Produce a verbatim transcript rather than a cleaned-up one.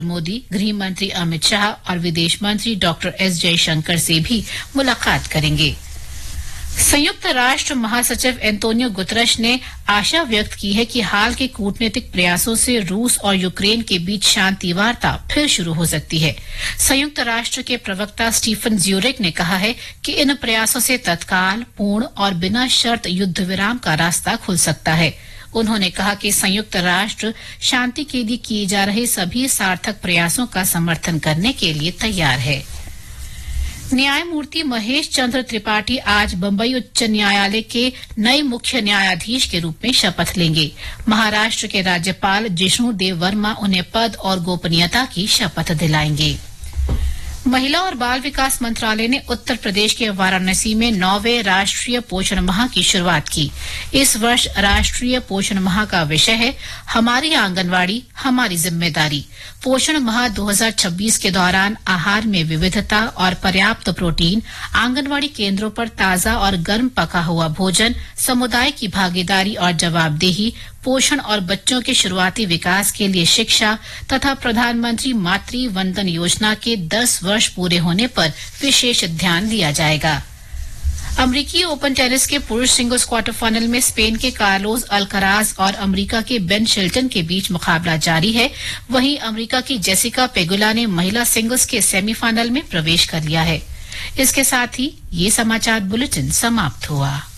मोदी, गृह मंत्री अमित शाह और विदेश मंत्री डॉक्टर एस जयशंकर से भी मुलाकात करेंगे। संयुक्त राष्ट्र महासचिव एंटोनियो गुतरश ने आशा व्यक्त की है कि हाल के कूटनीतिक प्रयासों से रूस और यूक्रेन के बीच शांति वार्ता फिर शुरू हो सकती है। संयुक्त राष्ट्र के प्रवक्ता स्टीफन ज्यूरिक ने कहा है कि इन प्रयासों से तत्काल, पूर्ण और बिना शर्त युद्ध विराम का रास्ता खुल सकता है। उन्होंने कहा कि संयुक्त राष्ट्र शांति के लिए किए जा रहे सभी सार्थक प्रयासों का समर्थन करने के लिए तैयार है। न्यायमूर्ति महेश चंद्र त्रिपाठी आज बंबई उच्च न्यायालय के नए मुख्य न्यायाधीश के रूप में शपथ लेंगे। महाराष्ट्र के राज्यपाल जिष्णु देव वर्मा उन्हें पद और गोपनीयता की शपथ दिलाएंगे। महिला और बाल विकास मंत्रालय ने उत्तर प्रदेश के वाराणसी में नौवें राष्ट्रीय पोषण माह की शुरुआत की। इस वर्ष राष्ट्रीय पोषण माह का विषय है हमारी आंगनवाड़ी हमारी जिम्मेदारी। पोषण माह दो हज़ार छब्बीस के दौरान आहार में विविधता और पर्याप्त प्रोटीन, आंगनवाड़ी केंद्रों पर ताजा और गर्म पका हुआ भोजन, समुदाय की भागीदारी और जवाबदेही, पोषण और बच्चों के शुरुआती विकास के लिए शिक्षा तथा प्रधानमंत्री मातृ वंदन योजना के दस वर्ष पूरे होने पर विशेष ध्यान दिया जाएगा। अमरीकी ओपन टेनिस के पुरुष सिंगल्स क्वार्टर फाइनल में स्पेन के कार्लोस अल्कराज और अमरीका के बेन शिल्टन के बीच मुकाबला जारी है। वहीं अमरीका की जेसिका पेगुला ने महिला सिंगल्स के सेमीफाइनल में प्रवेश कर लिया है। इसके साथ ही ये समाचार बुलेटिन समाप्त हुआ।